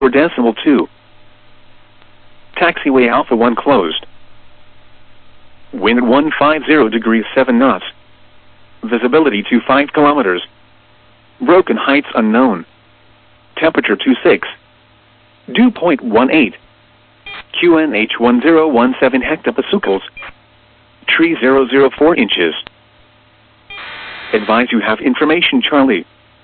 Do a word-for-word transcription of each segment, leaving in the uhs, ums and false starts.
decimal two. Taxiway Alpha one closed. Wind one five zero degrees seven knots. Visibility to five kilometers. Broken heights unknown. Temperature two six. Dew point one eight. Q N H one zero one seven hectopascals. Tree zero zero four inches. Advise you have information Charlie.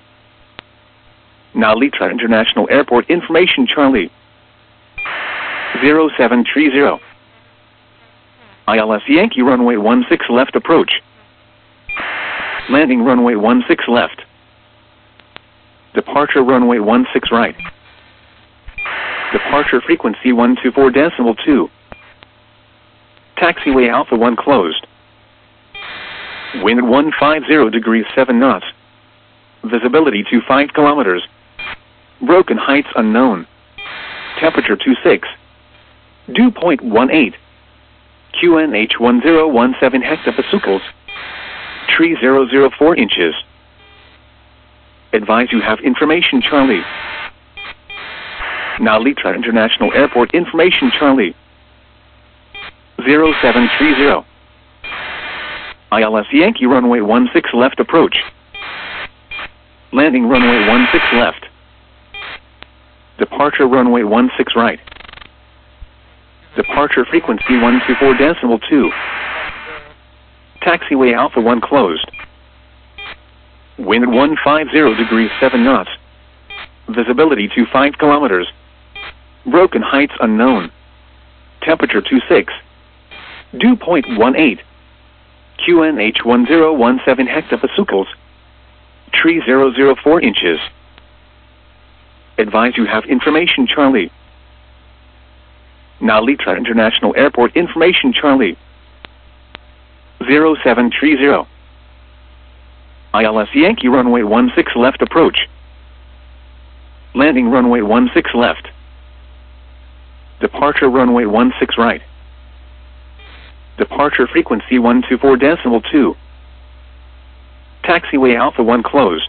Nalitra International Airport information Charlie. zero seven three zero. I L S Yankee runway one six left approach. Landing runway one six left. Departure runway one six right. Departure frequency one two four decimal two. Taxiway Alpha one closed. Wind one five zero degrees seven knots. Visibility to five kilometers. Broken heights unknown. Temperature two six. Dew point one eight. Q N H one zero one seven hectopascals. Tree zero zero four inches. Advise you have information Charlie. Nalitra International Airport information Charlie. zero seven three zero. I L S Yankee runway one six left approach. Landing runway one six left. Departure runway one six right. Departure frequency one two four decimal two. Taxiway Alpha one closed. Wind one five zero degrees seven knots. Visibility to five kilometers. Broken heights unknown. Temperature two six. Dew point one eight. Q N H one zero one seven hectopascals. Tree zero zero four inches. Advise you have information Charlie. Nalitra International Airport information Charlie. zero seven three zero. I L S Yankee runway one six left approach. Landing runway one six left. Departure runway one six right. Departure frequency one two four decimal two. Taxiway Alpha one closed.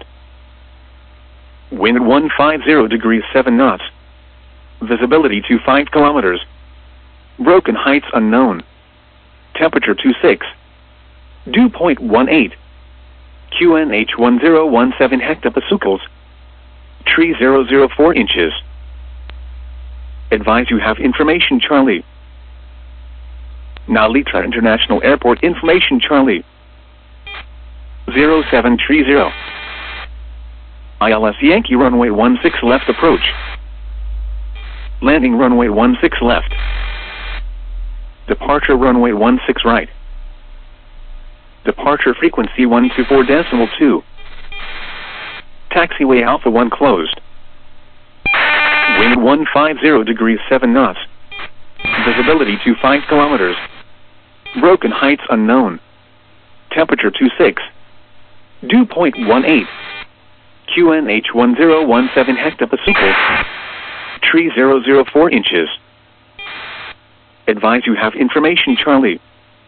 Wind one five zero degrees seven knots. Visibility to five kilometers. Broken heights unknown. Temperature two six. Dew point one eight. Q N H one zero one seven hectopascals. Tree zero zero four inches. Advise you have information Charlie. Nalitra International Airport information Charlie. zero seven three zero. I L S Yankee runway one six left approach. Landing runway one six left. Departure runway one six right. Departure frequency one two four decimal two. Taxiway Alpha one closed. Wind one five zero degrees seven knots. Visibility to five kilometers. Broken heights unknown. Temperature two six. Dew point one eight. Q N H one zero one seven hectopascals. Tree zero zero four inches. Advise you have information Charlie.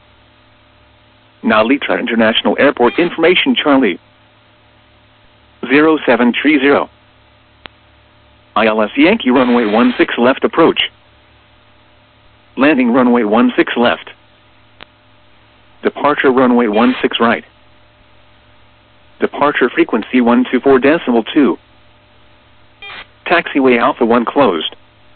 Nalitra International Airport information Charlie. zero seven three zero. I L S Yankee runway one six left approach. Landing runway one six left. Departure runway one six right. Departure frequency one two four decimal two. Taxiway Alpha one closed.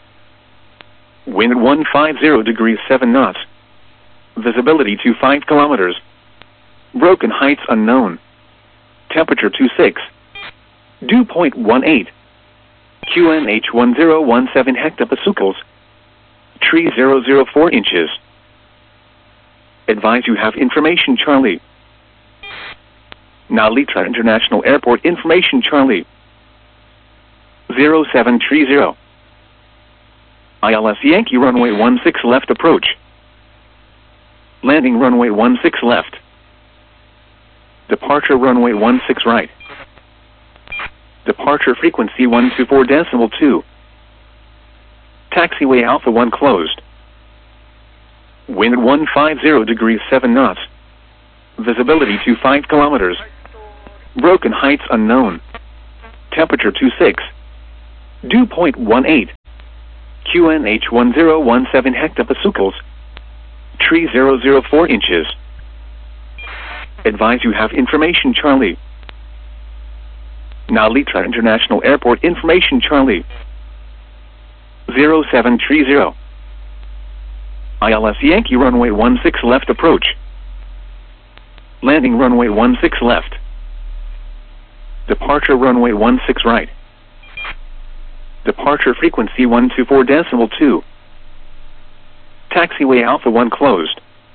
Wind one five zero degrees seven knots. Visibility to five kilometers. Broken heights unknown. Temperature two six. Dew point one eight. Q N H one zero one seven hectopascals. Tree zero zero four inches. Advise you have information Charlie. Nalitra International Airport information Charlie. zero seven three zero. I L S Yankee runway one six left approach. Landing runway one six left. Departure runway one six right. Departure frequency one two four decimal two. Taxiway Alpha one closed. Wind one five zero degrees seven knots. Visibility to five kilometers. Broken heights unknown. Temperature two six. Dew point one eight. Q N H one zero one seven hectopascals. Tree zero zero four inches. Advise you have information Charlie. Narita International Airport information Charlie. zero seven three zero. I L S Yankee runway one six left approach. Landing runway one six left. Departure runway one six right. Departure frequency one two four decimal two. Taxiway Alpha one closed.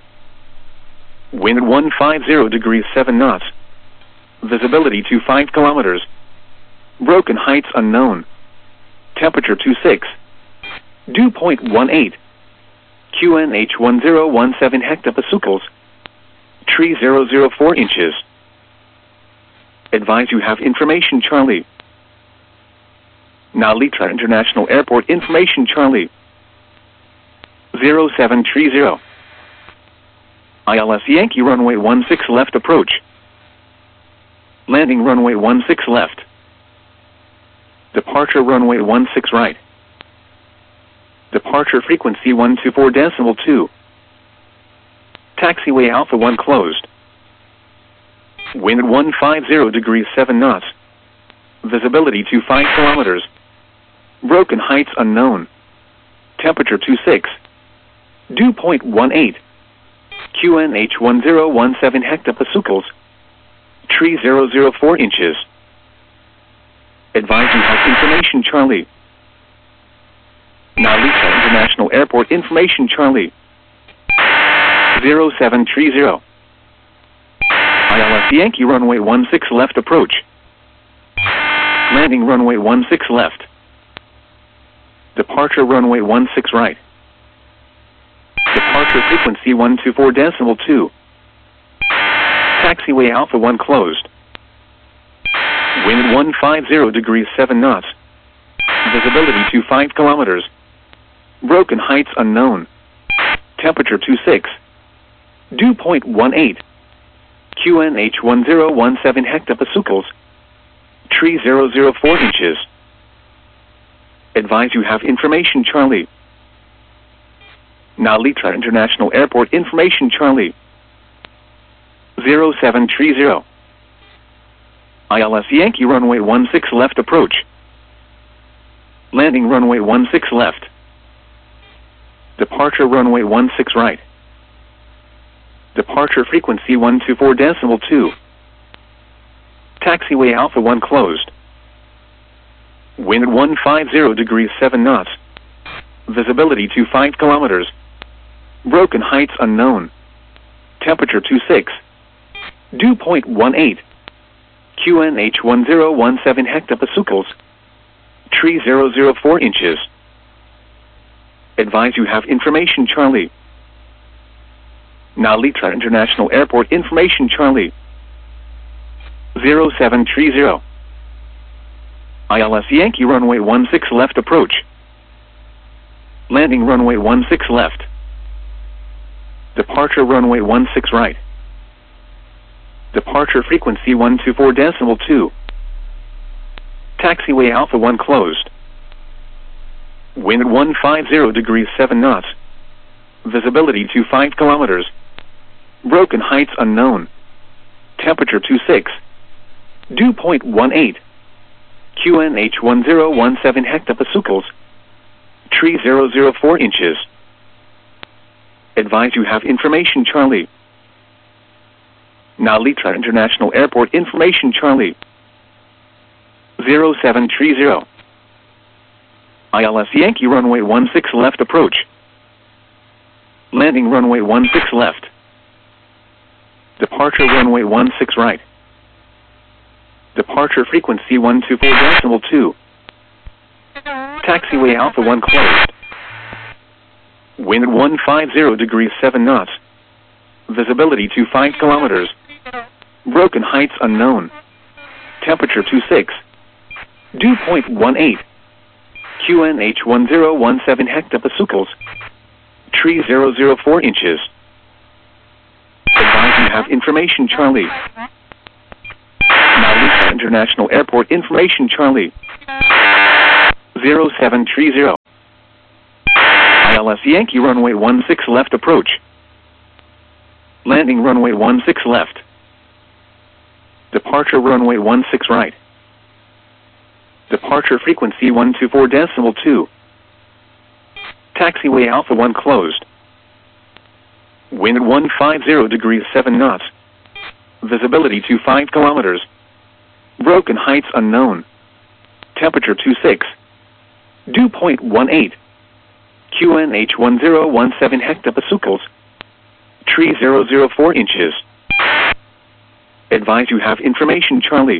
Wind one five zero degrees seven knots. Visibility to five kilometers. Broken heights unknown. Temperature two six. Dew point one eight. Q N H one zero one seven hectopascals. Tree zero zero four inches. Advise you have information Charlie. Narita International Airport information Charlie. zero seven three zero. I L S Yankee runway one six left approach. Landing runway one six left. Departure runway one six right. Departure frequency one two four decimal two. Taxiway Alpha one closed. Wind one five zero degrees seven knots. Visibility to five kilometers. Broken heights unknown. Temperature two six. Dew point one eight. Q N H one zero one seven hectopascals. Tree zero zero four inches. Advise you have information Charlie. Narita International Airport information Charlie. zero seven three zero. I L S Yankee runway one six left approach. Landing runway one six left. Departure runway one six right. Departure frequency one two four decimal two. Taxiway Alpha one closed. Wind one five zero degrees seven knots. Visibility to five kilometers. Broken heights unknown. Temperature two six. Dew point one eight. Q N H one zero one seven hectopascals. Tree zero zero four inches. Advise you have information Charlie. Narita International Airport information Charlie. zero seven three zero. I L S Yankee runway one six left approach. Landing runway one six left. Departure runway one six right. Departure frequency one two four decimal two. Taxiway Alpha one closed. Wind one five zero degrees seven knots. Visibility to five kilometers. Broken heights unknown. Temperature two six. Dew point one eight. Q N H one zero one seven hectopascals. Tree zero zero four inches. Advise you have information Charlie. Narita International Airport information Charlie. zero seven three zero. I L S Yankee runway one six left approach. Landing runway one six left. Departure runway one six right. Departure frequency one two four decimal two. Taxiway Alpha one closed. Wind one five zero degrees seven knots. Visibility to five kilometers. Broken heights unknown. Temperature two six. Dew point one eight. Q N H one zero one seven hectopascals. Tree zero zero four inches. Advise you have information Charlie. Narita International Airport information Charlie. zero seven three zero. I L S Yankee runway one six left approach. Landing runway one six left. Departure runway one six right. Departure frequency one two four decimal two. Taxiway Alpha one closed. Wind one five zero degrees seven knots. Visibility to five kilometers. Broken heights unknown. Temperature two six. Dew point one eight. Q N H one zero one seven hectopascals. Tree zero zero four inches. Advise you have information Charlie. Narita International Airport information Charlie. zero seven three zero. L S Yankee runway one six left approach. Landing runway one six left. Departure runway one six right. Departure frequency one two four decimal two. Taxiway Alpha one closed. Wind one five zero degrees seven knots. Visibility to five kilometers. Broken heights unknown. Temperature two six. Dew point one eight. Q N H one zero one seven hectopascals. Tree zero zero four inches. Advise you have information Charlie.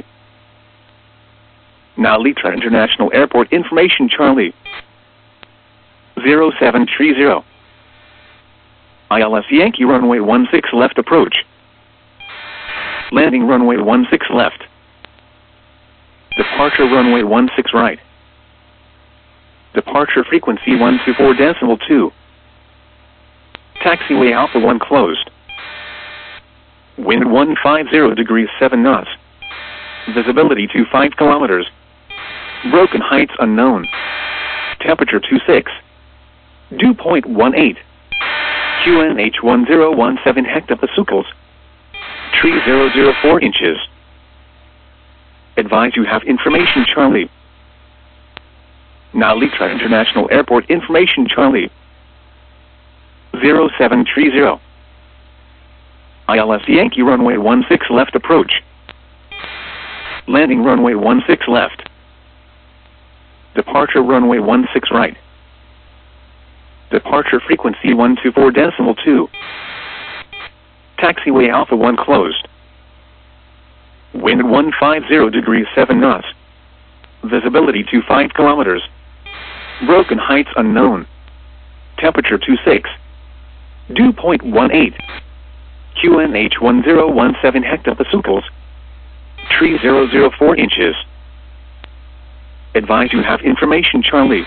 Now Litra International Airport information Charlie. zero seven three zero. I L S Yankee runway one six left approach. Landing runway one six left. Departure runway one six right. Departure frequency one two four decimal two. Taxiway Alpha one closed. Wind one five zero degrees seven knots. Visibility to five kilometers. Broken heights unknown. Temperature two six. Dew point one eight. Q N H one zero one seven hectopascals. Tree zero zero four inches. Advise you have information Charlie. Now Litra International Airport information Charlie. zero seven three zero. I L S Yankee runway one six left approach. Landing runway one six left. Departure runway one six right. Departure frequency one two four decimal two. Taxiway Alpha one closed. Wind one five zero degrees seven knots. Visibility to five kilometers. Broken heights unknown. Temperature two six. Dew point one eight. Q N H one zero one seven hectopascals. Tree zero zero four inches. Advise you have information Charlie.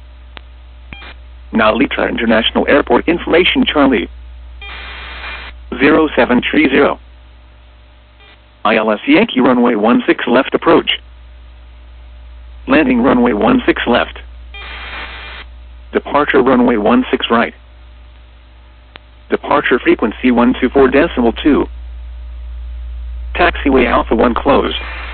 Now Litra International Airport information Charlie. zero seven three zero. I L S Yankee runway one six left approach. Landing runway one six left. Departure runway one six right. Departure frequency one two four decimal two. Taxiway Alpha one closed.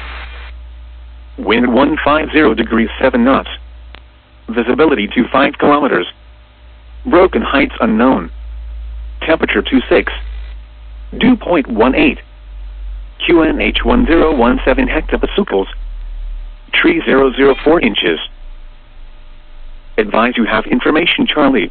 Wind one five zero degrees seven knots. Visibility to five kilometers. Broken heights unknown. Temperature two six. Dew point one eight. Q N H one zero one seven hectopascals. Tree zero zero four inches. Advise you have information Charlie.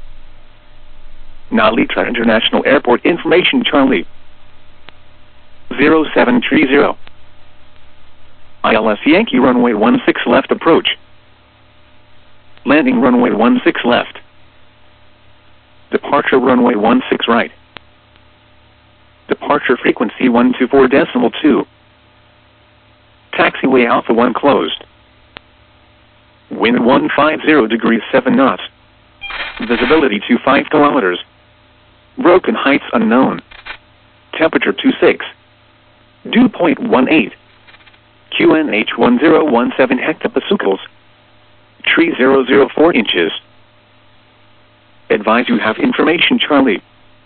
Now Litra International Airport information Charlie. zero seven three zero. I L S Yankee runway one six left approach. Landing runway one six left. Departure runway one six right. Departure frequency one two four decimal two. Taxiway Alpha one closed. Wind one five zero degrees seven knots. Visibility to five kilometers. Broken heights unknown. Temperature two six. Dew point one eight. Q N H one zero one seven hectopascals. Tree zero zero four inches. Advise you have information Charlie.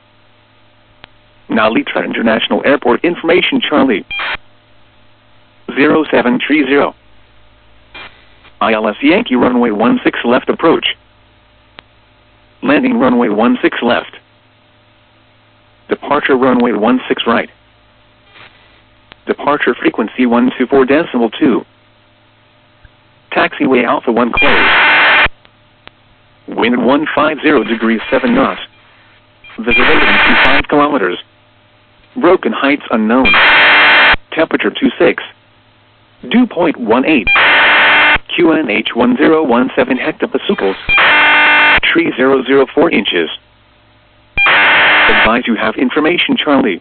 Now Litra International Airport information Charlie. zero seven three zero. I L S Yankee runway one six left approach. Landing runway one six left. Departure runway one six right. Departure frequency one two four decimal two. Taxiway Alpha one closed. Wind one five zero degrees seven knots. Visibility to five kilometers. Broken heights unknown. Temperature two six. Dew point one eight. Q N H one zero one seven hectopascals. Tree zero zero four inches. Advise you have information Charlie.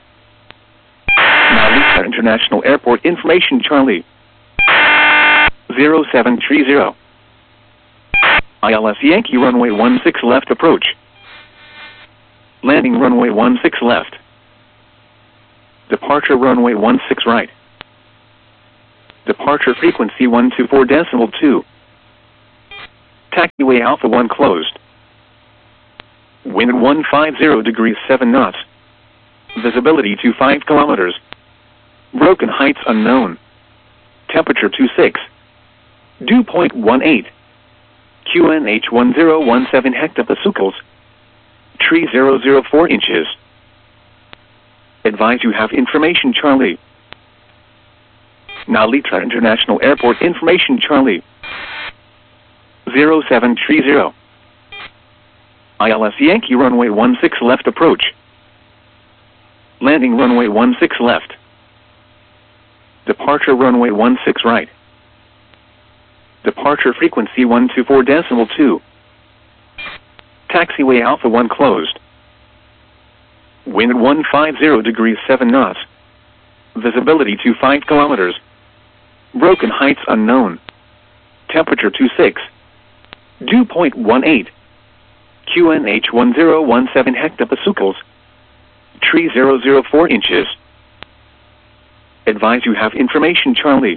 Now Litra International Airport information Charlie. zero seven three zero. I L S Yankee runway one six left approach. Landing runway one six left. Departure runway one six right. Departure frequency one two four decimal two. Taxiway Alpha one closed. Wind one five zero degrees seven knots. Visibility to five kilometers. Broken heights unknown. Temperature two six. Dew point one eight. Q N H one zero one seven hectopascals. Tree zero zero four inches. Advise you have information Charlie. Narita International Airport information Charlie. zero seven three zero. I L S Yankee runway one six left approach. Landing runway one six left. Departure runway one six right. Departure frequency one two four decimal two. Taxiway Alpha one closed. Wind one five zero degrees seven knots. Visibility to five kilometers. Broken heights unknown. Temperature two six. Dew point one eight. Q N H one zero one seven hectopascals. Tree zero zero four inches. Advise you have information Charlie.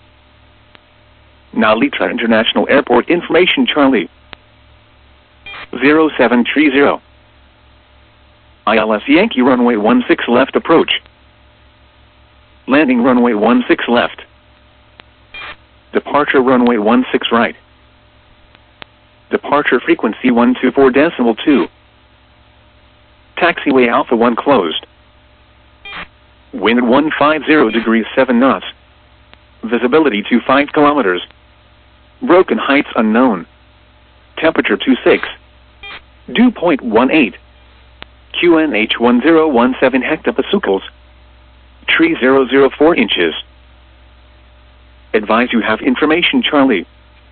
Narita International Airport information Charlie. zero seven three zero. I L S Yankee runway one six left approach. Landing runway one six left. Departure runway one six right. Departure frequency one two four decimal two. Taxiway Alpha one closed. Wind one five zero degrees seven knots. Visibility to five kilometers. Broken heights unknown. Temperature two six. Dew point one eight. Q N H one zero one seven hectopascals. Tree zero zero four inches. Advise you have information Charlie.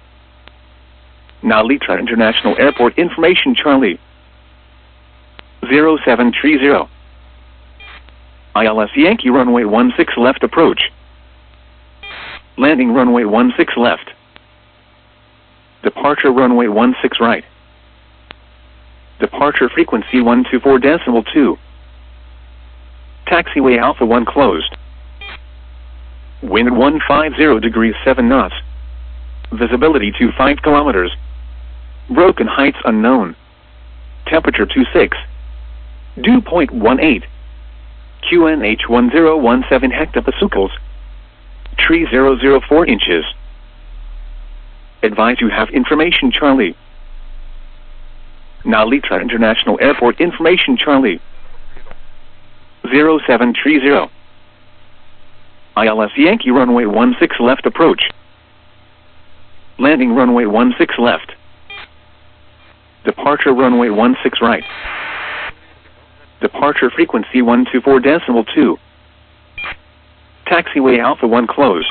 Narita International Airport information Charlie. zero seven three zero. I L S Yankee runway one six left approach. Landing runway one six left. Departure runway one six right. Departure frequency one two four decimal two. Taxiway Alpha one closed. Wind one five zero degrees seven knots. Visibility to five kilometers. Broken heights unknown. Temperature two six. Dew point one eight. Q N H one zero one seven hectopascals. Tree zero zero four inches. Advise you have information Charlie. Narita International Airport information Charlie. zero seven three zero. I L S Yankee runway one six left approach. Landing runway one six left. Departure runway one six right. Departure frequency one two four decimal two. Taxiway Alpha one closed.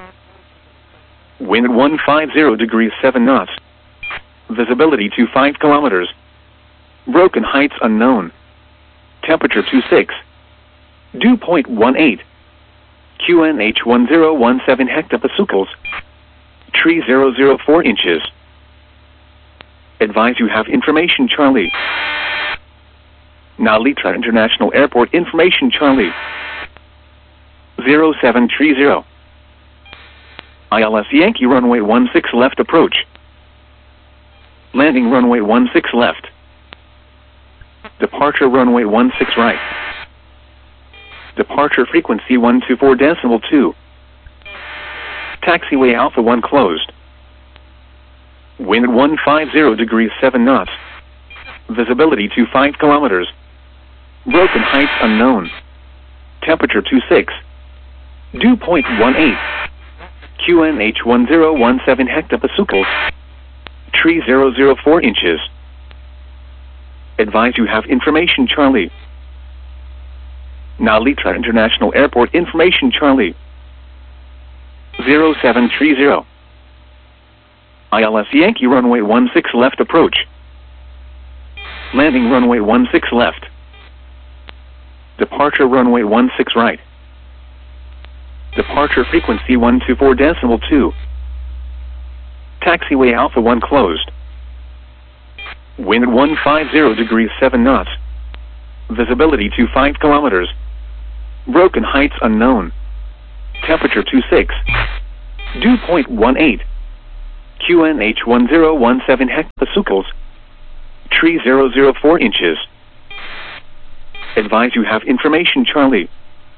Wind one five zero degrees seven knots. Visibility to five kilometers. Broken heights unknown. Temperature two six. Dew point one eight. Q N H one zero one seven hectopascals. Tree zero zero four inches. Advise you have information Charlie. Narita International Airport information Charlie. zero seven three zero. I L S Yankee runway one six left approach. Landing runway one six left. Departure runway one six right. Departure frequency one two four decimal two. Taxiway Alpha one closed. Wind one five zero degrees seven knots. Visibility to five kilometers. Broken heights unknown. Temperature two six. Dew point one eight. Q N H one zero one seven hectopascals. Tree zero zero four inches. Advise you have information Charlie. Narita International Airport information Charlie. zero seven three zero. I L S Yankee runway one six left approach. Landing runway one six left. Departure runway one six right. Departure frequency one two four decimal two. Taxiway Alpha one closed. Wind one five zero degrees seven knots. Visibility to five kilometers. Broken heights unknown. Temperature two six. Dew point one eight. Q N H one zero one seven hectopascals. Tree zero zero four inches. Advise you have information Charlie.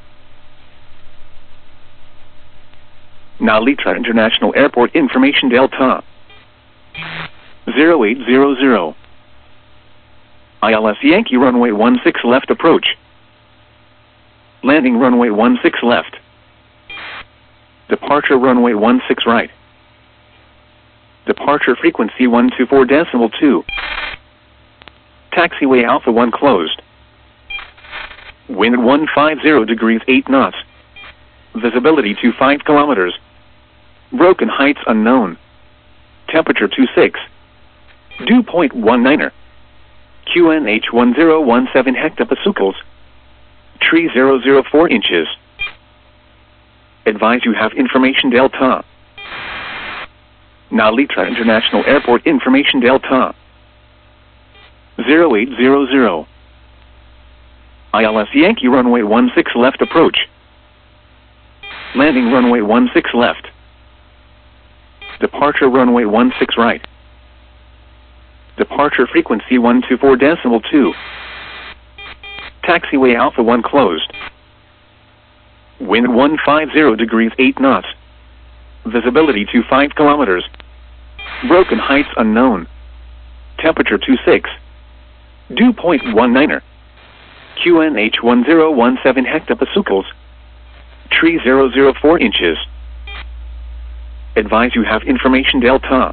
Nalitra International Airport information Delta. zero eight zero zero. I L S Yankee runway one six left approach. Landing runway one six left. Departure runway one six right. Departure frequency one two four decimal two. Taxiway Alpha one closed. Wind one five zero degrees eight knots. Visibility to five kilometers. Broken heights unknown. Temperature two six. Dew point one niner. Q N H one zero one seven hectopascals. Tree zero zero four inches. Advise you have information Delta. Nalitra International Airport information Delta. zero eight zero zero. I L S Yankee runway one six left approach. Landing runway one six left. Departure runway one six right. Departure frequency one two four decimal two. Taxiway Alpha one closed. Wind one five zero degrees eight knots. Visibility to five kilometers. Broken heights unknown. Temperature two six. Dew point one niner. Q N H one zero one seven hectopascals. Tree zero zero four inches. Advise you have information Delta.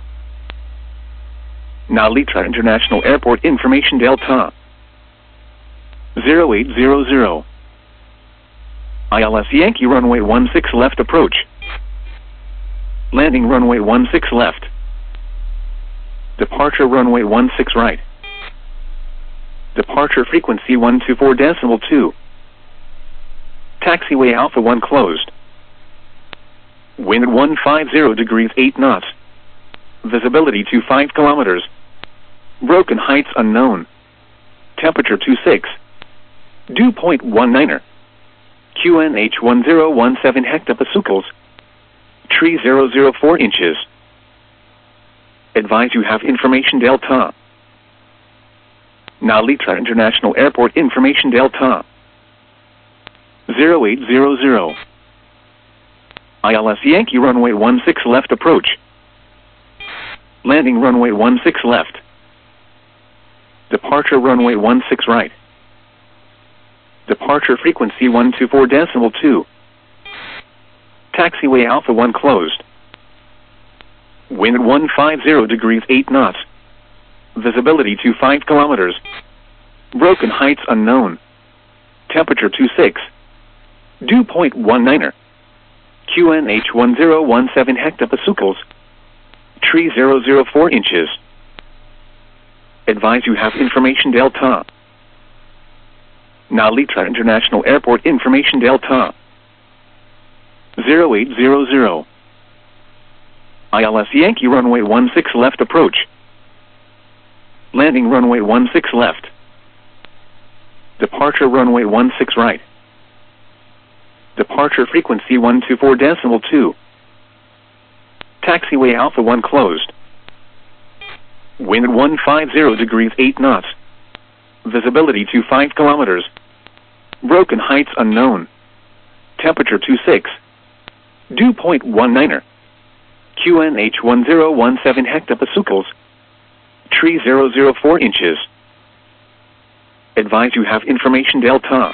Nalitra International Airport information Delta. zero eight zero zero. I L S Yankee runway one six left approach. Landing runway one six left. Departure runway one six right. Departure frequency one two four decimal two. Taxiway Alpha one closed. Wind one five zero degrees eight knots. Visibility to five kilometers. Broken heights unknown. Temperature two six. Dew point one niner. Q N H one zero one seven hectopascals. Tree zero zero four inches. Advise you have information Delta. Nalitra International Airport information Delta. zero eight zero zero. I L S Yankee runway one six left approach. Landing runway one six left. Departure runway one six right. Departure frequency one two four decimal two. Taxiway Alpha one closed. Wind one five zero degrees eight knots. Visibility to five kilometers. Broken heights unknown. Temperature two six. Dew point one niner. Q N H one zero one seven hectopascals. Tree zero zero four inches. Advise you have information Delta. Nalitra International Airport information Delta. zero eight zero zero. I L S Yankee runway one six left approach. Landing runway one six left. Departure runway one six right. Departure frequency one two four decimal two. Taxiway Alpha one closed. Wind one five zero degrees eight knots. Visibility to five kilometers. Broken heights unknown. Temperature two six. Dew point one niner. Q N H one zero one seven hectopascals. Tree zero zero four inches. Advise you have information Delta.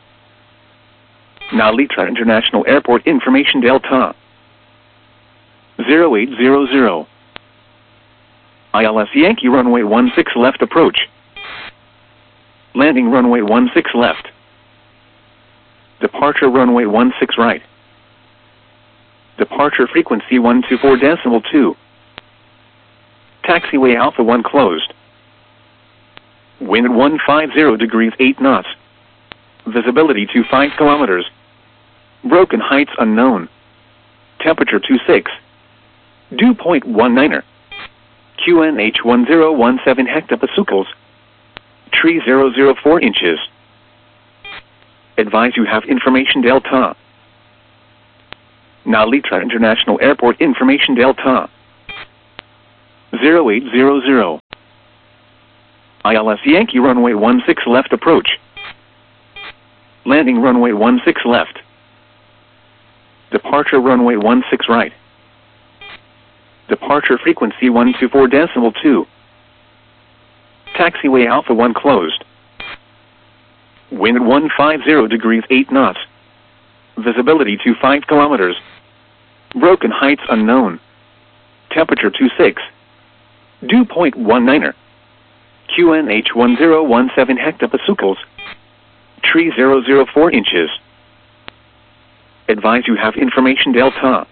Nalitra International Airport information Delta. zero eight zero zero. I L S Yankee runway one six left approach. Landing runway one six left. Departure runway one six right. Departure frequency one two four decimal two. Taxiway Alpha one closed. Wind one five zero degrees eight knots. Visibility to five kilometers. Broken heights unknown. Temperature two six. Dew point one niner. Q N H one zero one seven hectopascals. Tree zero zero four inches. Advise you have information Delta. Nalitra International Airport information Delta. zero eight zero zero. I L S Yankee runway one six left approach. Landing runway one six left. Departure runway one six right. Departure frequency one two four decimal two. Taxiway Alpha one closed. Wind one five zero degrees eight knots. Visibility to five kilometers. Broken heights unknown. Temperature two six. Dew point one niner. Q N H one zero one seven hectopascals. Tree zero zero four inches. Advise you have information Delta.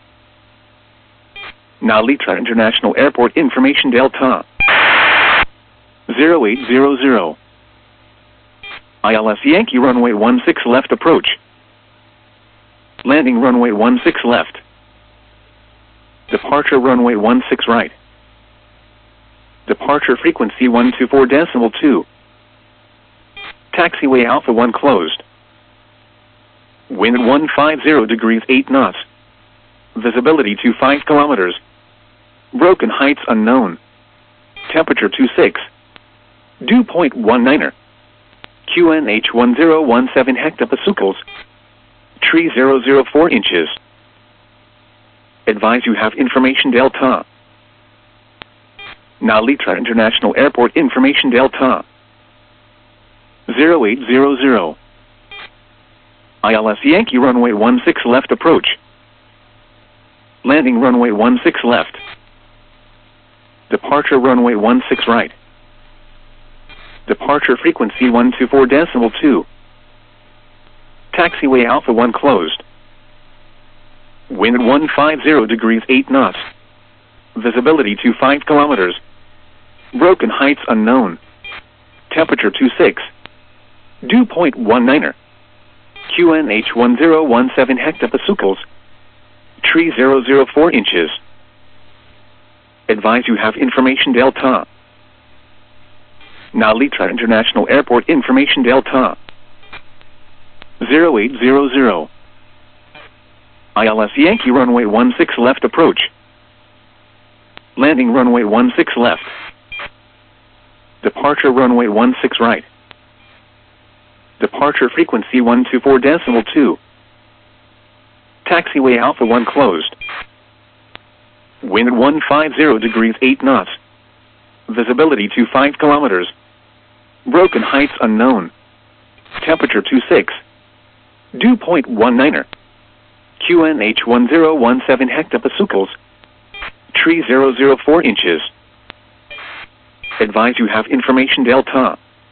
Now Litra International Airport information Delta. zero eight zero zero. I L S Yankee runway one six left approach. Landing runway one six left. Departure runway one six right. Departure frequency one two four decimal two. Taxiway Alpha one closed. Wind one five zero degrees eight knots. Visibility to five kilometers. Broken heights unknown. Temperature two six. Dew point one niner. Q N H one zero one seven hectopascals. Tree zero zero four inches. Advise you have information Delta. Now Litra International Airport information Delta. zero eight zero zero. I L S Yankee runway one six left approach. Landing runway one six left. Departure runway one six right. Departure frequency one two four decimal two. Taxiway Alpha one closed. Wind one five zero degrees eight knots. Visibility to five kilometers. Broken heights unknown. Temperature two six. Dew point one niner. Q N H one zero one seven hectopascals. Tree zero zero four inches. Advise you have information Delta. Now Litra International Airport information Delta. zero eight zero zero. I L S Yankee runway one six left approach. Landing runway one six left. Departure runway one six right. Departure frequency one two four decimal two. Taxiway Alpha one closed. Wind one five zero degrees eight knots. Visibility to five kilometers. Broken heights unknown. Temperature two six. Dew point one niner. Q N H one zero one seven hectopascals. Tree zero zero four inches. Advise you have information Delta.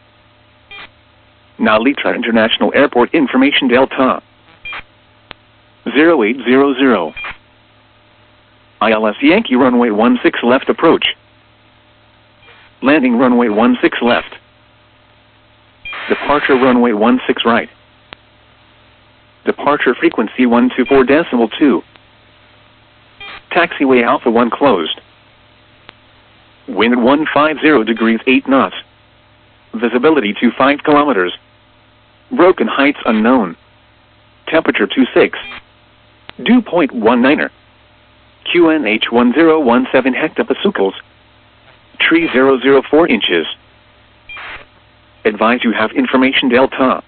Now Litra International Airport information Delta. zero eight zero zero. I L S Yankee runway one six left approach. Landing runway one six left. Departure runway one six right. Departure frequency one two four decimal two. Taxiway Alpha one closed. Wind one five zero degrees eight knots. Visibility to five kilometers. Broken heights unknown. Temperature two six. Dew point one niner. Q N H one zero one seven hectopascals. Tree zero zero four inches. Advise you have information Delta.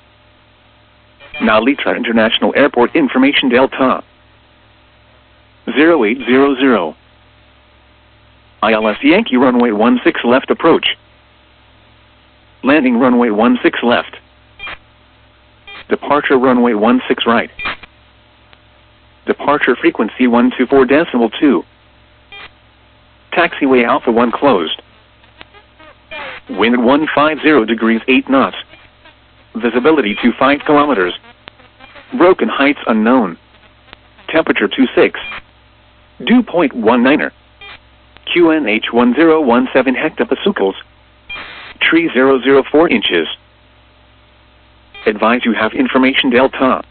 Now Litra International Airport information Delta. zero eight zero zero. I L S Yankee runway one six left approach. Landing runway one six left. Departure runway one six right. Departure frequency one two four decimal two. Taxiway Alpha one closed. Wind one five zero degrees eight knots. Visibility to five kilometers. Broken heights unknown. Temperature two six. Dew point one niner. Q N H one zero one seven hectopascals. Tree zero zero four inches. Advise you have information Delta.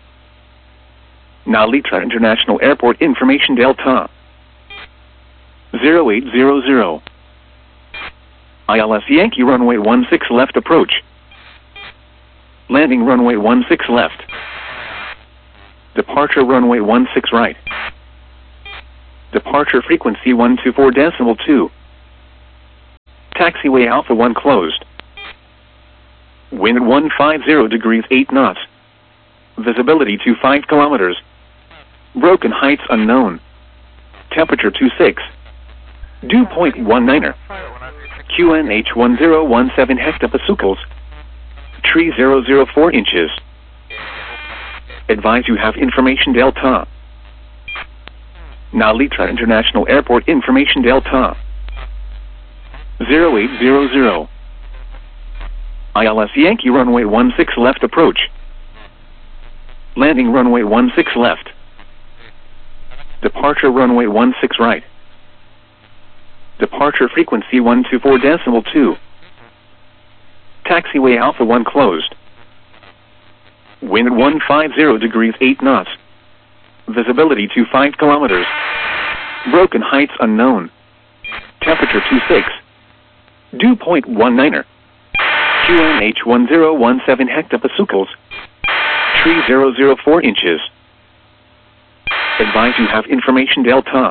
Now Litra International Airport information Delta. zero eight zero zero. I L S Yankee runway one six left approach. Landing runway one six left. Departure runway one six right. Departure frequency one two four decimal two. Taxiway Alpha one closed. Wind one five zero degrees eight knots. Visibility to five kilometers. Broken heights unknown. Temperature two six. Dew point one niner. Q N H one zero one seven hectopascals. Tree zero zero four inches. Advise you have information Delta. Nalitra International Airport information Delta. zero eight zero zero. I L S Yankee runway one six left approach. Landing runway one six left. Departure runway one six right. Departure frequency one two four decimal two. Taxiway Alpha one closed. Wind one five zero degrees eight knots. Visibility to five kilometers. Broken heights unknown. Temperature two six. Dew point one niner. Q N H one zero one seven hectopascals. Tree zero zero four inches. Advise you have information Delta.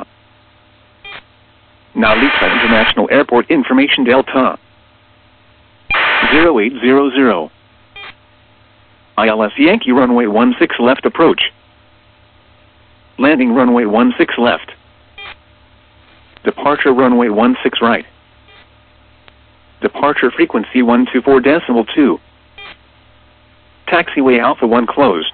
Nalitra International Airport information Delta. zero eight zero zero. I L S Yankee runway one six left approach. Landing runway one six left. Departure runway one six right. Departure frequency one two four decimal two. Taxiway Alpha one closed.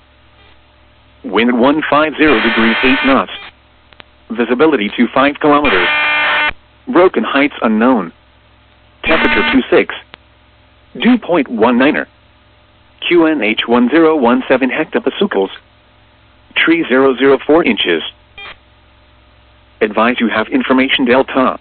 Wind one five zero degrees eight knots. Visibility to five kilometers. Broken heights unknown. Temperature two six. Dew point one niner. Q N H one zero one seven hectopascals. Tree zero zero four inches. Advise you have information Delta.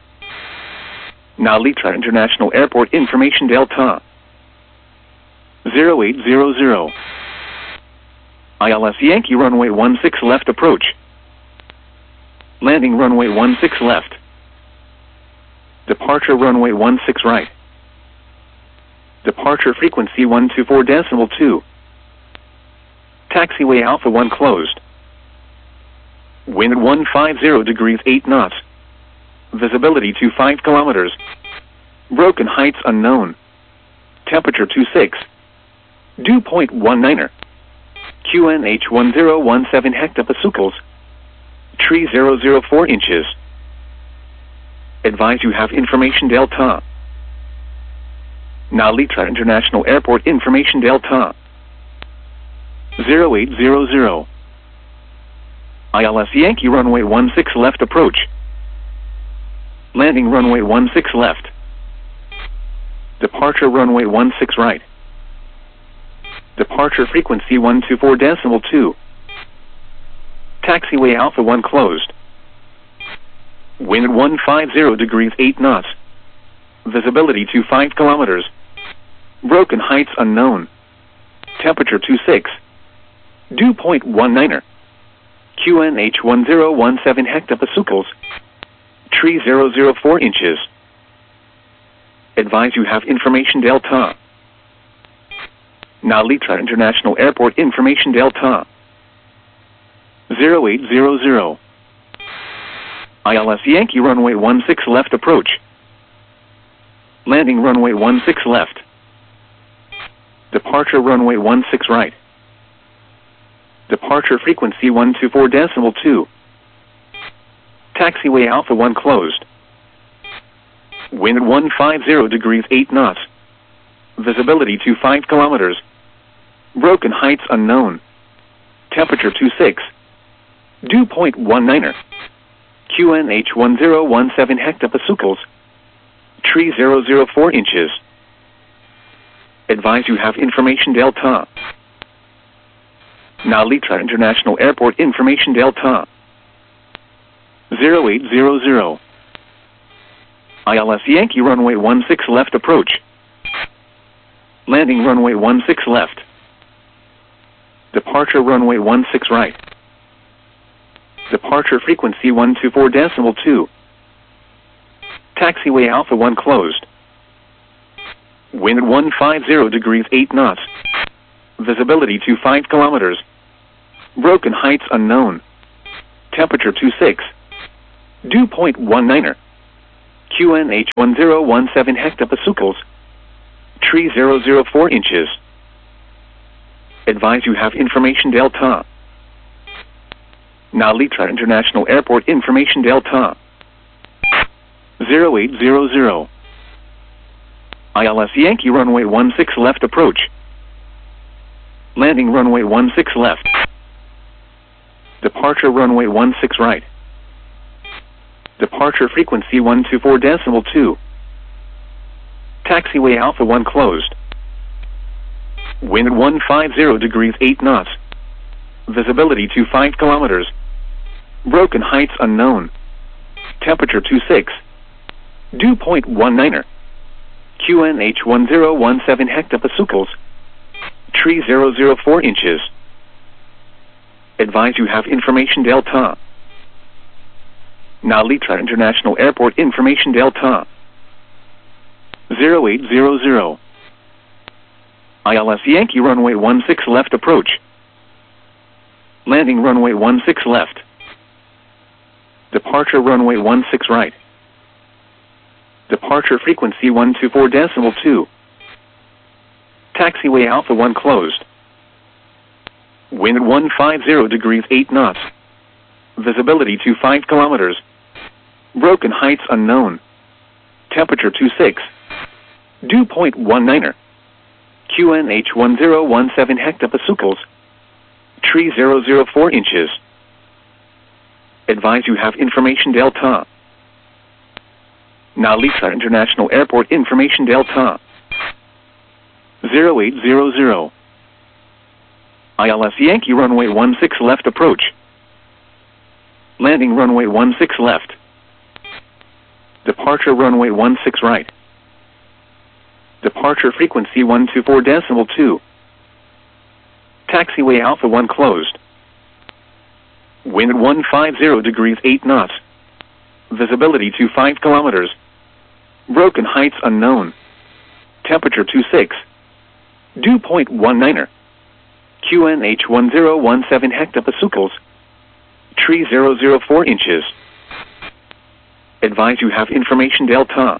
Nalitra International Airport information Delta. zero eight zero zero. I L S Yankee runway one six left approach. Landing runway one six left. Departure runway one six right. Departure frequency one two four decimal two. Taxiway Alpha one closed. Wind one five zero degrees eight knots. Visibility to five kilometers. Broken heights unknown. Temperature two six. Dew point one niner. Q N H one zero one seven hectopascals. Tree zero zero four inches. Advise you have information Delta. Nalitra International Airport information Delta. zero eight zero zero. I L S Yankee runway one six left approach. Landing runway one six left. Departure runway one six right. Departure frequency one two four decimal two. Taxiway Alpha one closed. Wind one five zero degrees eight knots. Visibility to five kilometers. Broken heights unknown. Temperature two six. Dew point one niner. Q N H one zero one seven hectopascals. Tree zero zero four inches. Advise you have information Delta. Nalitra International Airport information Delta. zero eight zero zero. I L S Yankee runway one six left approach. Landing runway one six left. Departure runway one six right. Departure frequency one two four decimal two. Taxiway Alpha one closed. Wind one five zero degrees eight knots. Visibility to five kilometers. Broken heights unknown. Temperature two six. Dew point one niner. Q N H one zero one seven hectopascals. Tree zero zero four inches. Advise you have information Delta. Nalitra International Airport information Delta. zero eight zero zero. I L S Yankee runway one six left approach. Landing runway one six left. Departure runway one six right. Departure frequency one two four decimal two. Taxiway Alpha one closed. Wind one five zero degrees eight knots. Visibility to five kilometers. Broken heights unknown. Temperature two six. Dew point one niner. Q N H one zero one seven hectopascals. Tree zero zero four inches. Advise you have information delta. Nalitra International Airport information delta. zero eight zero zero. I L S Yankee runway one six left approach. Landing runway one six left. Departure runway one six right. Departure frequency one two four decimal two. Taxiway Alpha one closed. Wind one five zero degrees eight knots. Visibility to five kilometers. Broken heights unknown. Temperature two six. Dew point one niner. Q N H one zero one seven hectopascals. Tree zero zero four inches. Advise you have information delta. Nalitra International Airport information delta. zero eight zero zero. I L S Yankee runway one six left approach. Landing runway one six left. Departure runway one six right. Departure frequency one two four decimal two. Taxiway Alpha one closed. Wind one five zero degrees eight knots. Visibility to five kilometers. Broken heights unknown. Temperature two six. Dew point one niner. Q N H one zero one seven hectopascals. Tree zero zero four inches. Advise you have information delta. Nalitra International Airport information delta. zero eight zero zero. I L S Yankee runway one six left approach. Landing runway one six left. Departure runway one six right. Departure frequency one two four decimal two. Taxiway Alpha one closed. Wind one five zero degrees eight knots. Visibility to five kilometers. Broken heights unknown. Temperature two six. Dew point one niner. Q N H one zero one seven hectopascals. Tree zero zero four inches. Advise you have information delta.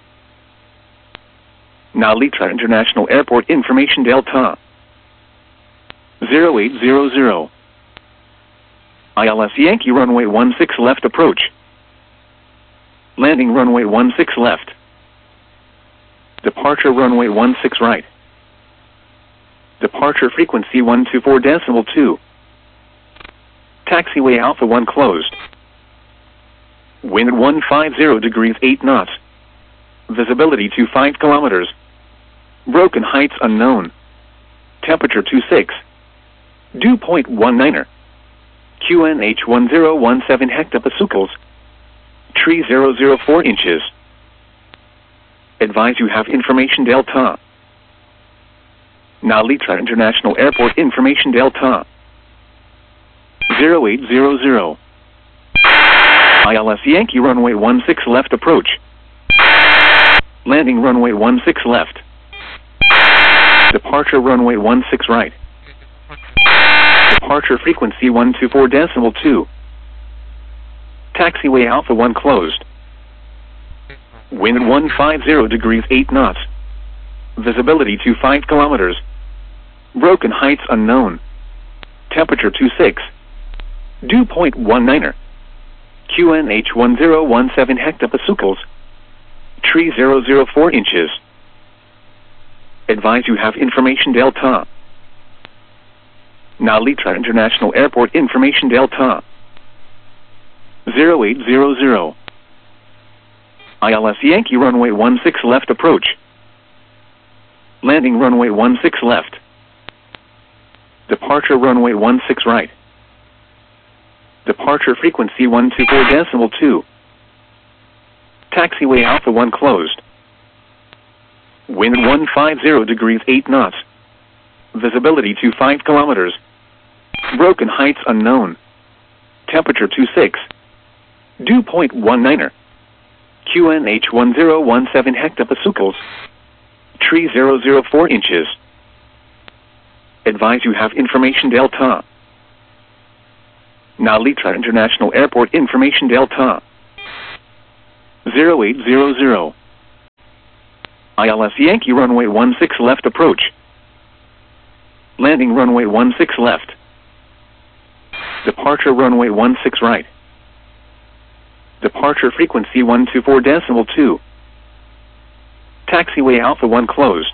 Nalitra International Airport information delta. zero eight zero zero. I L S Yankee runway one six left approach. Landing runway one six left. Departure runway one six right. Departure frequency one two four decimal two. Taxiway Alpha one closed. Wind one five zero degrees eight knots. Visibility to five kilometers. Broken heights unknown. Temperature two six. Dew point one niner. Q N H one zero one seven hectopascals. Tree zero zero four inches. Advise you have information delta. Nalitra International Airport information delta. zero eight zero zero. I L S Yankee runway one six left approach. Landing runway one six left. Departure runway one six right. Departure frequency one two four decimal two. Taxiway Alpha one closed. Wind one five zero degrees eight knots. Visibility to five kilometers. Broken heights unknown. Temperature two six. Dew point one niner. Q N H one zero one seven hectopascals. Tree zero zero four inches. Advise you have information delta. Nalitra International Airport information delta. zero eight zero zero. I L S Yankee runway one six left approach. Landing runway one six left. Departure runway one six right. Departure frequency one two four decimal two. Taxiway Alpha one closed. Wind one five zero degrees eight knots. Visibility to five kilometers. Broken heights unknown. Temperature two six. Dew point one niner. Q N H one zero one seven hectopascals. Tree zero zero four inches. Advise you have information delta. Nalitra International Airport information delta. zero eight zero zero. I L S Yankee runway one six left approach. Landing runway one six left. Departure runway one six right. Departure frequency one two four decimal two. Taxiway Alpha one closed.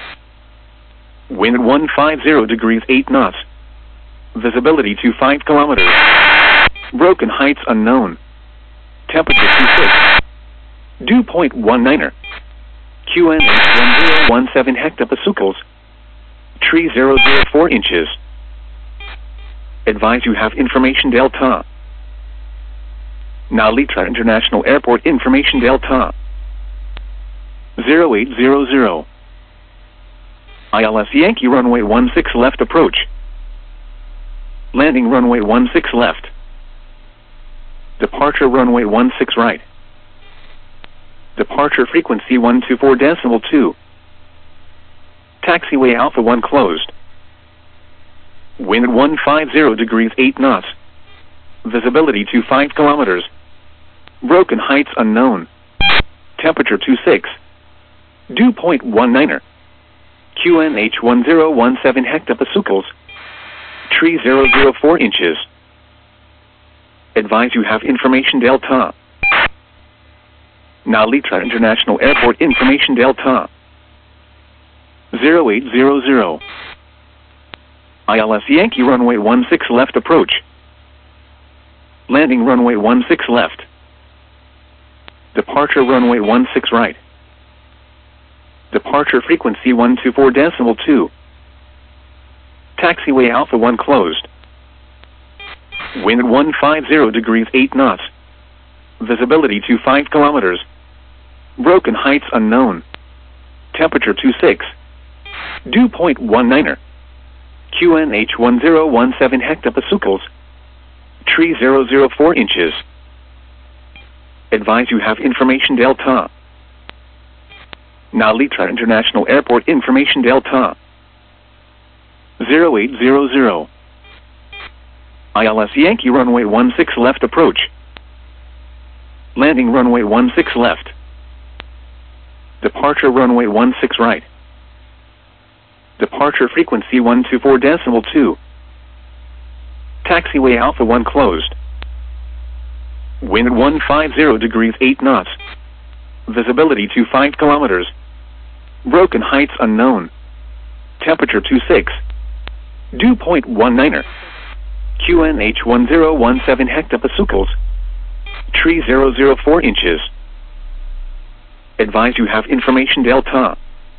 Wind one five zero degrees eight knots. Visibility to five kilometers. Broken heights unknown. Temperature two six. Dew point one niner. Q N H one zero one seven hectopascals. Tree zero zero four inches. Advise you have information Delta. Nalitra International Airport information Delta. zero eight zero zero. I L S Yankee runway one six left approach. Landing runway one six left. Departure runway one six right. Departure frequency one two four decimal two. Taxiway Alpha one closed. Wind one five zero degrees eight knots. Visibility to five kilometers. Broken heights unknown. Temperature two six. Dew point one niner. Q N H one zero one seven hectopascals. Tree zero zero four inches. Advise you have information Delta. Nalitra International Airport information Delta. zero eight zero zero. I L S Yankee runway one six left approach. Landing runway one six left. Departure runway one six right. Departure frequency one two four decimal two. Taxiway Alpha one closed. Wind one five zero degrees eight knots. Visibility to five kilometers. Broken heights unknown. Temperature two six. Dew point one niner. Q N H one zero one seven hectopascals. Tree zero zero four inches. Advise you have information Delta. Nalitra International Airport information Delta. zero eight zero zero. I L S Yankee runway one six left approach. Landing runway one six left. Departure runway one six right. Departure frequency one two four decimal two. Taxiway Alpha one closed. Wind one five zero degrees eight knots. Visibility to five kilometers. Broken heights unknown. Temperature two six. Dew point one niner. Q N H one zero one seven hectopascals. Tree zero zero four inches. Advise you have information Delta.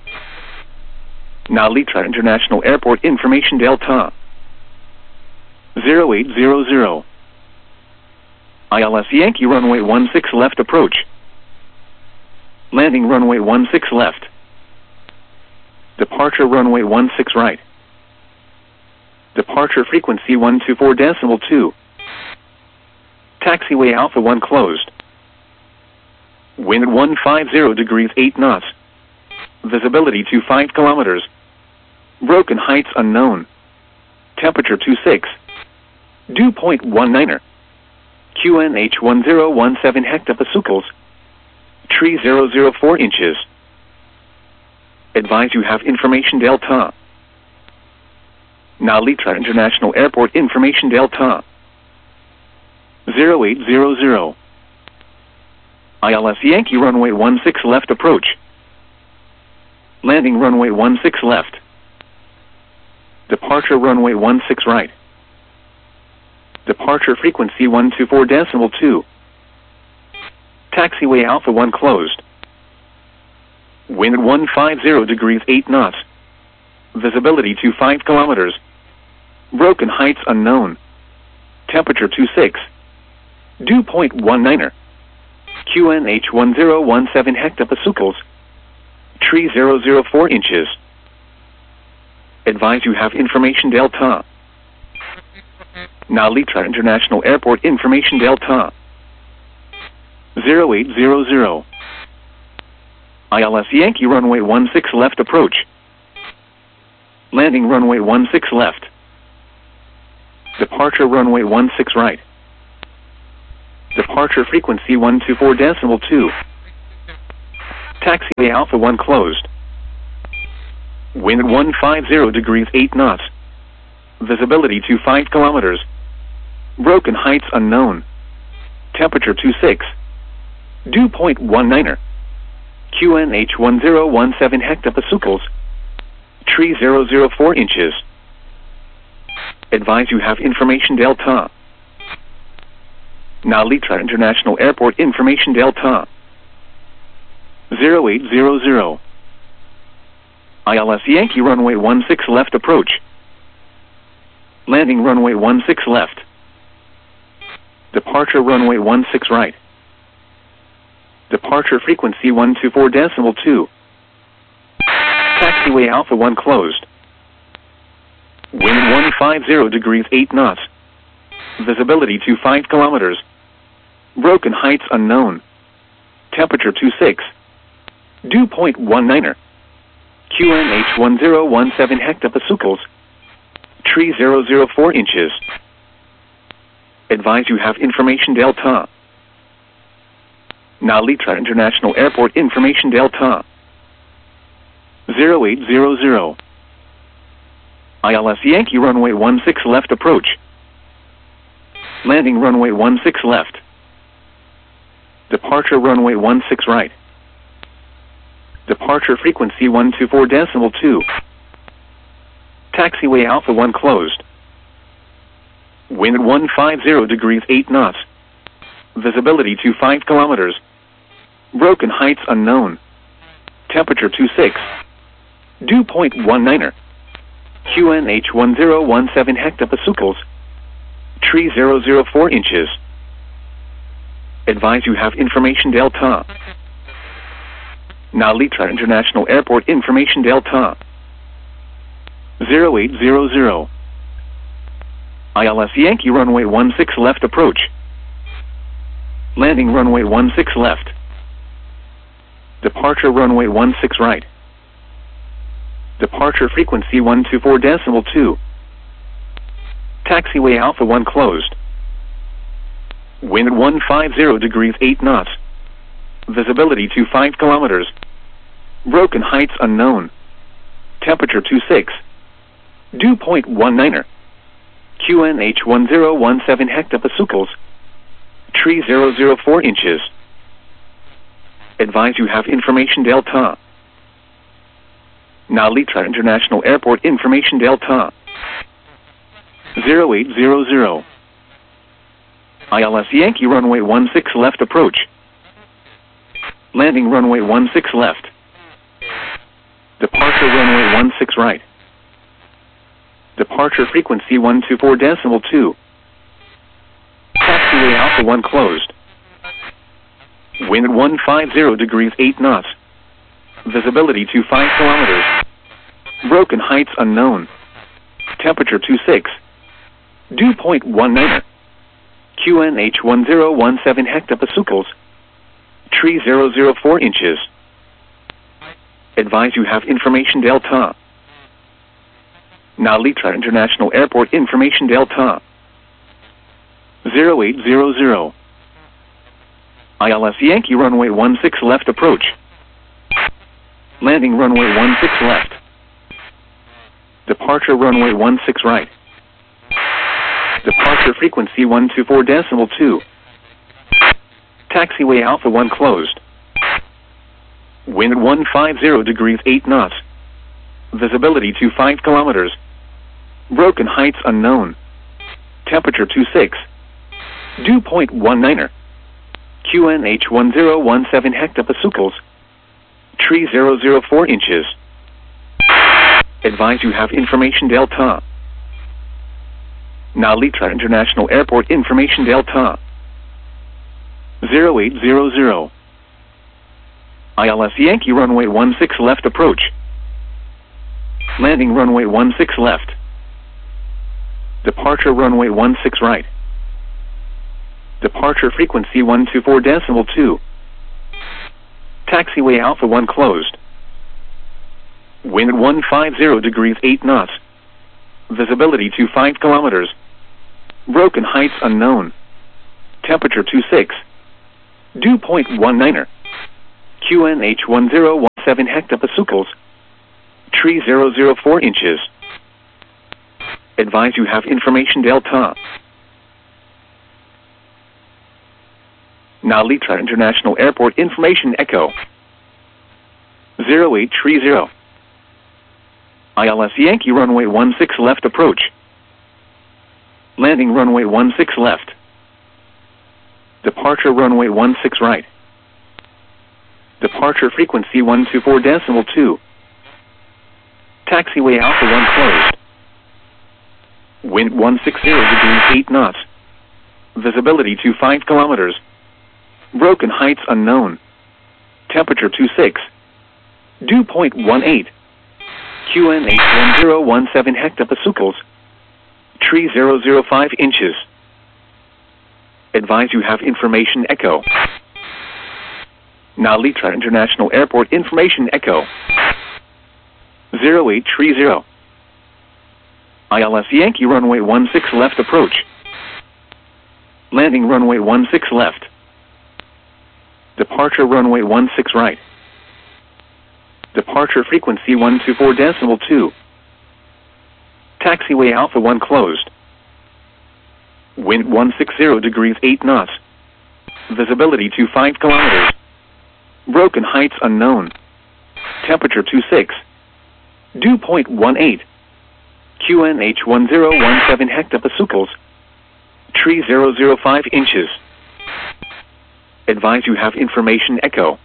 Nalitra International Airport information Delta. zero eight zero zero. I L S Yankee runway one six left approach. Landing runway one six left. Departure runway one six right. Departure frequency one two four decimal two. Taxiway Alpha one closed. Wind one five zero degrees eight knots. Visibility to five kilometers. Broken heights unknown. Temperature two six. Dew point one niner. Q N H one zero one seven hectopascals. Tree zero zero four inches. Advise you have information Delta. Nalitra International Airport information Delta. zero eight zero zero. I L S Yankee runway one six left approach. Landing runway one six left. Departure runway one six right. Departure frequency one two four decimal two. Taxiway Alpha one closed. Wind one five zero degrees eight knots. Visibility to five kilometers. Broken heights unknown. Temperature two six. Dew point one niner. Q N H one zero one seven hectopascals. Tree zero zero four inches. Advise you have information Delta. Nalitra International Airport information Delta. zero eight zero zero. I L S Yankee runway one six left approach. Landing runway one six left. Departure runway one six right. Departure frequency one two four decimal two. Taxiway Alpha one closed. Wind one five zero degrees eight knots. Visibility to five kilometers. Broken heights unknown. Temperature two six. Dew point one niner. Q N H one zero one seven hectopascals. Tree zero zero four inches. Advise you have information Delta. Nalitra International Airport information Delta. zero eight zero zero. I L S Yankee runway one six left approach. Landing runway one six left. Departure runway one six right. Departure frequency one two four decimal two. Taxiway Alpha one closed. Wind one five zero degrees eight knots. Visibility to five kilometers. Broken heights unknown. Temperature two six. Dew point one niner. Q N H one zero one seven hectopascals. Tree zero zero four inches. Advise you have information Delta. Nalitra International Airport information Delta. zero eight zero zero. I L S Yankee runway one six left approach. Landing runway one six left. Departure runway one six right. Departure frequency one two four decimal two. Taxiway Alpha one closed. Wind one five zero degrees eight knots. Visibility to five kilometers. Broken heights unknown. Temperature two six. Dew point one niner. Q N H one zero one seven hectopascals. Tree zero zero four inches. Advise you have information Delta. Nalitra International Airport information Delta. zero eight zero zero. I L S Yankee runway one six left approach. Landing runway one six left. Departure runway one six right. Departure frequency one two four decimal two. Taxiway Alpha one closed. Wind one five zero degrees eight knots. Visibility to five kilometers. Broken heights unknown. Temperature two six. Dew point one niner. Q N H one zero one seven hectopascals. Tree zero zero four inches. Advise you have information Delta. Nalitra International Airport information Delta. zero eight zero zero. I L S Yankee runway one six left approach. Landing runway one six left. Departure runway one six right. Departure frequency one two four decimal two. Taxiway Alpha one closed. Wind one five zero degrees eight knots. Visibility to five kilometers. Broken heights unknown. Temperature two six. Dew point one niner. Q N H one zero one seven hectopascals. Tree zero zero four inches. Advise you have information Delta. Nalitra International Airport information Delta. zero eight zero zero. I L S Yankee runway one six left approach. Landing runway one six left. Departure runway one six right. Departure frequency one two four decimal two. Taxiway Alpha one closed. Wind one five zero degrees eight knots. Visibility to five kilometers. Broken heights unknown. Temperature two six. Dew point one niner. Q N H one zero one seven hectopascals. Tree zero zero four inches. Advise you have information Delta. Nalitra International Airport information Delta. zero eight zero zero. I L S Yankee runway one six left approach. Landing runway one six left. Departure runway one six right. Departure frequency one two four decimal two. Taxiway Alpha one closed. Wind one five zero degrees eight knots. Visibility to five kilometers. Broken heights unknown. Temperature two six. Dew point one niner. Q N H one zero one seven hectopascals. Tree zero zero four inches. Advise you have information delta. Narita International Airport information echo. zero eight three zero. I L S Yankee runway one six left approach. Landing runway one six left. Departure runway one six right. Departure frequency one two four decimal two. Taxiway Alpha one closed. Wind one sixty degrees eight knots. Visibility to five kilometers. Broken heights unknown. Temperature two six. Dew point one eight. Q N H one zero one seven hectopascals. Tree zero zero five inches. Advise you have information echo. Narita International Airport information echo. zero eight three zero. I L S Yankee runway one six left approach. Landing runway one six left. Departure runway one six right. Departure frequency one two four decimal two. Taxiway Alpha one closed. Wind one sixty degrees eight knots. Visibility to five kilometers. Broken heights unknown. Temperature two six. Dew point one eight. Q N H one zero one seven hectopascals. Tree zero zero five inches. Advise you have information echo.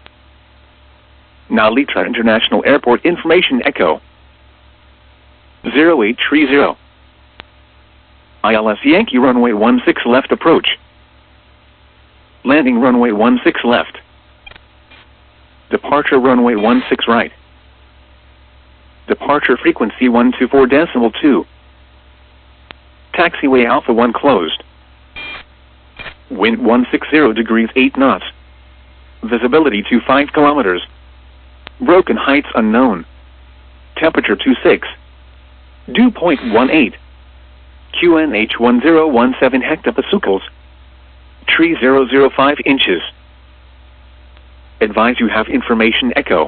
Narita International Airport information echo. zero eight three zero. I L S Yankee runway one six left approach. Landing runway one six left. Departure runway one six right. Departure frequency one two four decimal two. Taxiway Alpha one closed. Wind one sixty degrees eight knots. Visibility to five kilometers. Broken heights unknown. Temperature two six. Dew point one eight. Q N H one zero one seven hectopascals. Tree zero zero five inches. Advise you have information echo.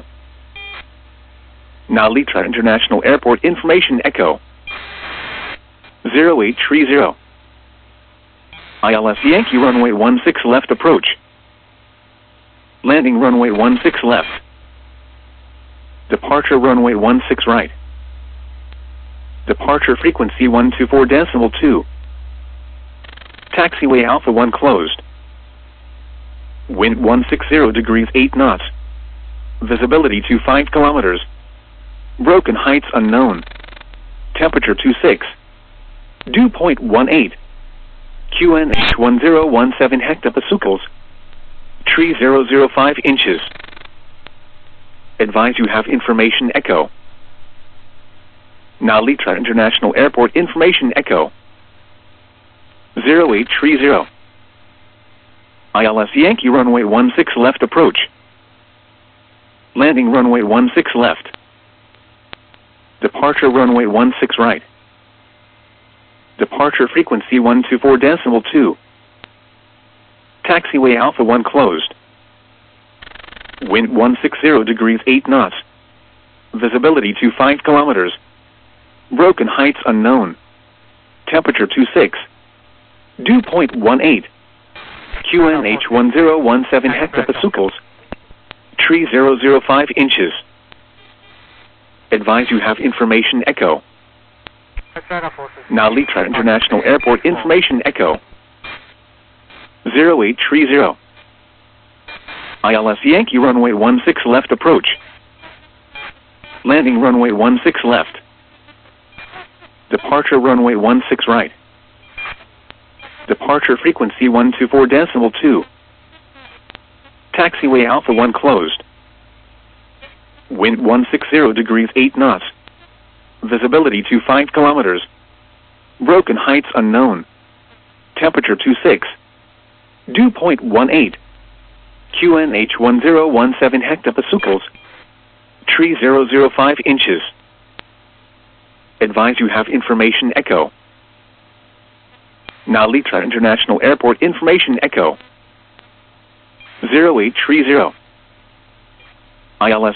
Narita International Airport information echo. zero eight three zero. I L S Yankee runway one six left approach. Landing runway one six left. Departure runway one six right. Departure frequency one two four decimal two. Taxiway Alpha one closed. Wind one sixty degrees eight knots. Visibility to five kilometers. Broken heights unknown. Temperature two six. Dew point one eight. Q N H one zero one seven hectopascals. Tree zero zero five inches. Advise you have information echo. Narita International Airport information echo. zero eight three zero. I L S Yankee runway one six left approach. Landing runway one six left. Departure runway one six right. Departure frequency one two four decimal two. Taxiway Alpha one closed. Wind one sixty degrees eight knots. Visibility to five kilometers. Broken heights unknown. Temperature two six. Dew point one eight. Q N H one zero one seven hectopascals. Tree zero zero five inches. Advise you have information echo. Narita International Airport information echo. zero eight three zero. I L S Yankee runway one six left approach. Landing runway one six left. Departure runway one six right. Departure frequency one two four decimal two. Taxiway Alpha one closed. Wind one sixty degrees eight knots. Visibility to five kilometers. Broken heights unknown. Temperature two six. Dew point one eight. Q N H one zero one seven hectopascals. Tree zero zero five inches. Advise you have information echo. Nalitra International Airport Information Echo. zero eight three zero. I L S